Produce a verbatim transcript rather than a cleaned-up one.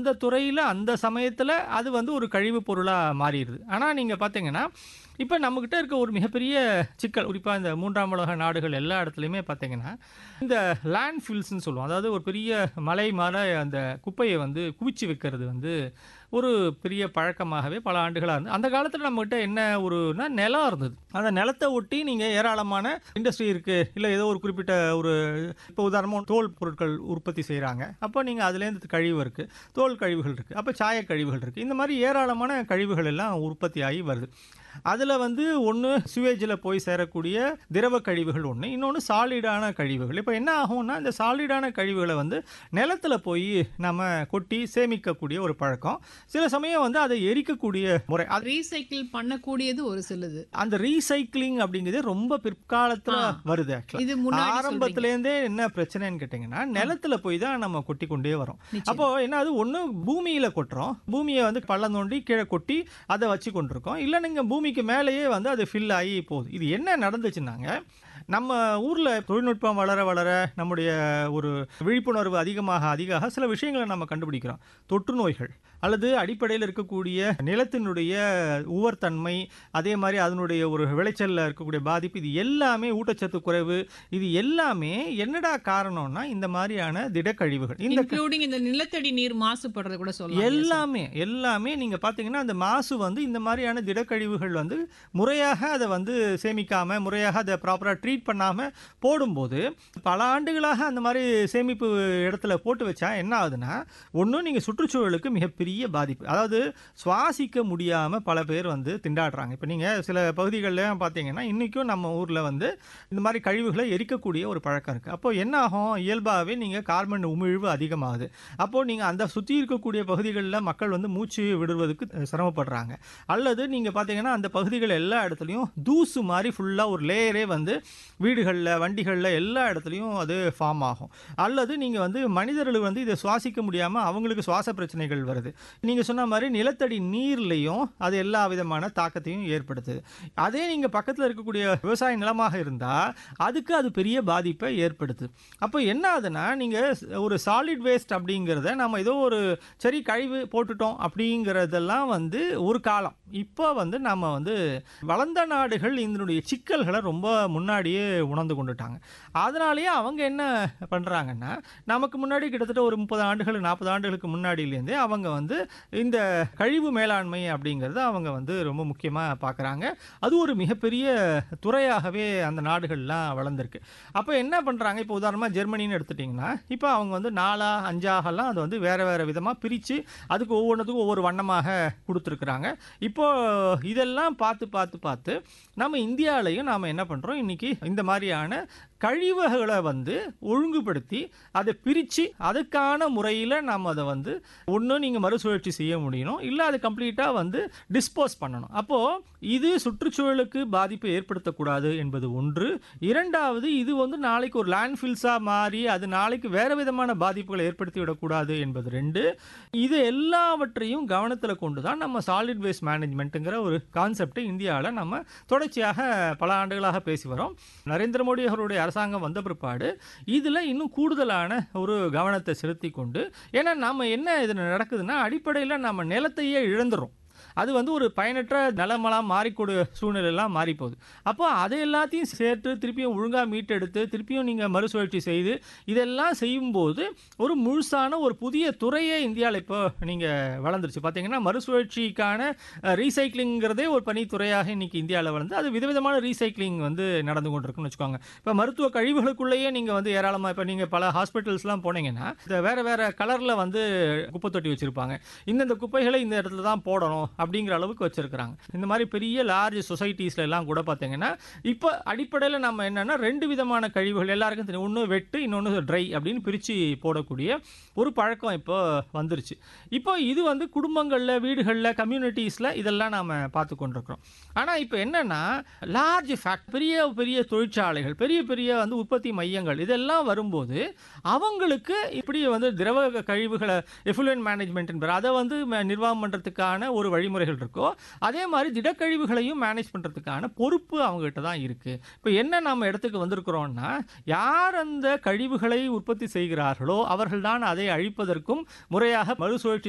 அந்த துறையில அந்த சமயத்துல அது வந்து ஒரு கழிவு பொருளா மாறிருது. ஆனா நீங்க பார்த்தீங்கன்னா, இப்ப நம்மகிட்ட இருக்க ஒரு மிகப்பெரிய சிக்கல், குறிப்பா இந்த மூன்றாம் உலக நாடுகள் எல்லா இடத்துலயுமே பார்த்தீங்கன்னா, இந்த லேண்ட் ஃபில்ஸ்ன்னு சொல்லுவோம். அதாவது ஒரு பெரிய மலை மேல அந்த குப்பைய வந்து குவிச்சு வைக்கிறது வந்து ஒரு பெரிய பழக்கமாகவே பல ஆண்டுகளா இருந்து அந்த காலத்துல நம்மகிட்ட என்ன ஒருனா நிலம் இருந்தது. அந்த நிலத்த ஒட்டி நீங்க ஏராளமான இண்டஸ்ட்ரி இருக்கு. இல்ல ஏதோ ஒரு குறிப்பிட்ட ஒரு இப்போ உதாரணமா தோல் பொருட்கள் உற்பத்தி செய்றாங்க. அப்போ நீங்க அதுலேருந்து கழிவு இருக்கு. தோல் கழிவுகள் இருக்கு. அப்ப சாய கழிவுகள் இருக்கு. இந்த மாரி ஏராளமான கழிவுகள் எல்லாம் உற்பத்தி ஆகி வருது. அதுல வந்து ஒண்ணு சுவேஜ்ல போய் சேரக்கூடிய திரவ கழிவுகள் ஒண்ணு. இன்னொன்னு சாலிடான கழிவுகள். இப்ப என்ன ஆகும்னா, இந்த சாலிடான கழிவுகள வந்து நிலத்துல போய் நம்ம கொட்டி சேமிக்கக்கூடிய ஒரு பழக்கம். சில சமயம் வந்து அதை எரிக்கக்கூடிய முறை. அது ரீசைக்கிள் பண்ணக்கூடியது ஒரு சிலது. அந்த ரீசைக்கிளிங் அப்படிங்கிறது ரொம்ப பிற்காலத்துல ஆ. வருது ஆக்சுவலா. இது முன்னாடி ஆரம்பத்துல இருந்தே என்ன பிரச்சனைன்னு கேட்டீங்கன்னா, நிலத்துல போய் தான் நம்ம கொட்டி கொண்டே வரோம். நிச்சயம். அப்போ என்ன அது ஒண்ணு பூமியில கொட்டுறோம். பூமியை வந்து பள்ளம் தோண்டி கீழே கொட்டி அதை வச்சு கொண்டிருக்கோம். இல்ல நீங்க பூமிக்கு மேலேயே வந்து அது ஃபில் ஆகி போகுது. இது என்ன நடந்துச்சுன்னாங்க, நம்ம ஊர்ல தொழில்நுட்பம் வளர வளர நம்முடைய ஒரு விழிப்புணர்வு அதிகமாக அதிகமாக சில விஷயங்களை நம்ம கண்டுபிடிக்கிறோம். தொற்று நோய்கள் அல்லது அடிப்படையில் இருக்கக்கூடிய நிலத்தினுடைய உவர்த்தன்மை, அதே மாதிரி அதனுடைய ஒரு விளைச்சல்ல இருக்கக்கூடிய பாதிப்பு, இது எல்லாமே ஊட்டச்சத்து குறைவு, இது எல்லாமே என்னடா காரணம்னா இந்த மாதிரியான திடக்கழிவுகள். இந்த இன்க்ளூடிங் இந்த நிலத்தடி நீர் மாசுபடுறது கூட சொல்லலாம். எல்லாமே எல்லாமே நீங்க பாத்தீங்கன்னா அந்த மாசு வந்து இந்த மாதிரியான திடக்கழிவுகள் வந்து முறையாக அதை வந்து சேமிக்காம, முறையாக அதை ப்ராப்பரா ட்ரீட் பண்ணாம போடும்போது, பல ஆண்டுகளாக அந்த மாதிரி சேமிப்பு இடத்துல போட்டு வச்சா என்ன ஆகுதுன்னா, ஒன்றும் நீங்க சுற்றுச்சூழலுக்கு மிகப்பெரிய பாதிப்பு. அதாவது சுவாசிக்க முடியாம பல பேர் வந்து திண்டாடுறாங்க. இப்போ நீங்க சில பகுதிகளில் பார்த்தீங்கன்னா இன்னைக்கும் நம்ம ஊர்ல வந்து இந்த மாதிரி கழிவுகளை எரிக்கக்கூடிய ஒரு பழக்கம் இருக்கு. அப்போ என்ன ஆகும், இயல்பாகவே நீங்க கார்பன் உமிழ்வு அதிகமாகுது. அப்போ நீங்க அந்த சுற்றி இருக்கக்கூடிய பகுதிகளில் மக்கள் வந்து மூச்சு விடுவதற்கு சிரமப்படுறாங்க. அல்லது நீங்க பார்த்தீங்கன்னா அந்த பகுதிகள் எல்லா இடத்துலையும் தூசு மாதிரி ஃபுல்லா ஒரு லேயரே வந்து வீடுகளில், வண்டிகளில் எல்லா இடத்துலையும் அது ஃபார்ம் ஆகும். அல்லது நீங்க வந்து மனிதர்கள் வந்து இதை சுவாசிக்க முடியாம அவங்களுக்கு சுவாச பிரச்சனைகள் வருது. நீங்க சொன்ன மாதிரி நிலத்தடி நீர்லையும் அது எல்லா விதமான தாக்கத்தையும் ஏற்படுத்துது. அதே நீங்க பக்கத்தில் இருக்கக்கூடிய விவசாய நிலமாக இருந்தா அதுக்கு அது பெரிய பாதிப்பை ஏற்படுத்துது. அப்போ என்ன ஆகுதுன்னா, நீங்க ஒரு சாலிட் வேஸ்ட் அப்படிங்கிறத நம்ம ஏதோ ஒரு சரி கழிவு போட்டுட்டோம் அப்படிங்கிறதெல்லாம் வந்து ஒரு காலம். இப்போ வந்து நம்ம வந்து வளர்ந்த நாடுகள் இதனுடைய சிக்கல்களை ரொம்ப முன்னாடியே உணர்ந்து கொண்டுட்டாங்க. அதனாலேயே அவங்க என்ன பண்றாங்கன்னா, நமக்கு முன்னாடி கிட்டத்தட்ட ஒரு முப்பது ஆண்டுகள் நாற்பது ஆண்டுகளுக்கு முன்னாடியிலேருந்தே அவங்க வந்து இந்த கழிவு மேலாண்மை அப்படிங்கிறத அவங்க வந்து ரொம்ப முக்கியமா பார்க்குறாங்க. அது ஒரு மிகப்பெரிய துறையாகவே அந்த நாடுகள்லாம் வளர்ந்துருக்கு. அப்போ என்ன பண்றாங்க, இப்போ உதாரணமாக ஜெர்மனின்னு எடுத்துட்டிங்கன்னா, இப்போ அவங்க வந்து நாலா அஞ்சாகலாம் அதை வந்து வேற வேற விதமாக பிரித்து அதுக்கு ஒவ்வொன்றுத்துக்கும் ஒவ்வொரு வண்ணமாக கொடுத்துருக்குறாங்க. இப்போ இதெல்லாம் பார்த்து பார்த்து பார்த்து நம்ம இந்தியாவிலையும் நாம் என்ன பண்ணுறோம், இன்னைக்கு இந்த மாதிரியான கழிவுகளை வந்து ஒழுங்குபடுத்தி அதை பிரித்து அதுக்கான முறையில் நாம் அதை வந்து ஒன்று நீங்கள் மறுசுழற்சி செய்ய முடியணும், இல்லை அது கம்ப்ளீட்டாக வந்து டிஸ்போஸ் பண்ணணும். அப்போது இது சுற்றுச்சூழலுக்கு பாதிப்பை ஏற்படுத்தக்கூடாது என்பது ஒன்று. இரண்டாவது, இது வந்து நாளைக்கு ஒரு லேண்ட்ஃபில்ஸாக மாறி அது நாளைக்கு வேறு விதமான பாதிப்புகளை ஏற்படுத்தி விடக்கூடாது என்பது ரெண்டு. இது எல்லாவற்றையும் கவனத்தில் கொண்டு தான் நம்ம சாலிட் வேஸ்ட் மேனேஜ்மெண்ட்டுங்கிற ஒரு கான்செப்டை இந்தியாவில் நம்ம தொடர்ச்சியாக பல ஆண்டுகளாக பேசி வரோம். நரேந்திர மோடி அவருடைய அரசாங்கம் வந்த பிற்பாடு இதில் இன்னும் கூடுதலான ஒரு கவனத்தை செலுத்தி கொண்டு, ஏன்னா நம்ம என்ன இதில் நடக்குதுன்னா, அடிப்படையில் நம்ம நிலத்தையே இழந்துடும். அது வந்து ஒரு பயனற்ற நிலமெல்லாம் மாறிக்கூடிய சூழ்நிலையெல்லாம் மாறி போகுது. அப்போ அதை எல்லாத்தையும் சேர்த்து திருப்பியும் ஒழுங்காக மீட்டெடுத்து திருப்பியும் நீங்கள் மறுசுழற்சி செய்து இதெல்லாம் செய்யும்போது ஒரு முழுசான ஒரு புதிய துறையே இந்தியாவில் இப்போ நீங்கள் வளர்ந்துருச்சு. பார்த்தீங்கன்னா மறுசுழற்சிக்கான ரீசைக்ளிங்கிறதே ஒரு பணித்துறையாக இன்னைக்கு இந்தியாவில் வளர்ந்து அது விதவிதமான ரீசைக்ளிங் வந்து நடந்து கொண்டிருக்குன்னு வச்சுக்கோங்க. இப்போ மருத்துவ கழிவுகளுக்குள்ளேயே நீங்கள் வந்து ஏராளமாக இப்போ நீங்கள் பல ஹாஸ்பிட்டல்ஸ்லாம் போனீங்கன்னா வேறு வேறு கலரில் வந்து குப்பை தொட்டி வச்சுருப்பாங்க. இந்தந்த குப்பைகளை இந்த இடத்துல தான் போடணும் அப்படிங்கிற அளவுக்கு வச்சிருக்கிறாங்க. இந்த மாதிரி பெரிய லார்ஜ் சொசைட்டிஸ்ல எல்லாம் கூட பார்த்தீங்கன்னா இப்போ அடிப்படையில் நம்ம என்னன்னா ரெண்டு விதமான கழிவுகள் எல்லாருக்கும் தெரியும். ஒன்று வெட்டு, இன்னொன்று ட்ரை அப்படின்னு பிரித்து போடக்கூடிய ஒரு பழக்கம் இப்போ வந்துருச்சு. இப்போ இது வந்து குடும்பங்களில், வீடுகளில், கம்யூனிட்டிஸில் இதெல்லாம் நாம் பார்த்து கொண்டிருக்கிறோம். ஆனால் இப்போ என்னன்னா லார்ஜ் ஃபேக்ட், பெரிய பெரிய தொழிற்சாலைகள், பெரிய பெரிய வந்து உற்பத்தி மையங்கள் இதெல்லாம் வரும்போது அவங்களுக்கு இப்படி வந்து திரவ கழிவுகளை எஃப்ளூயன்ட் மேனேஜ்மெண்ட் என்பது அதை வந்து நிர்வாகம் பண்ணுறதுக்கான ஒரு வழிமுறைகள் இருக்கோ, அதே மாதிரி திடக்கழிவுகளையும் மேனேஜ் பண்றதுக்கான பொறுப்பு அவங்ககிட்ட தான் இருக்கு. இப்போ என்ன நம்ம இடத்துக்கு வந்திருக்கிறோம்னா, யார் அந்த கழிவுகளை உற்பத்தி செய்கிறார்களோ அவர்கள் தான் அதை அழிப்பதற்கும் முறையாக மறுசுழற்சி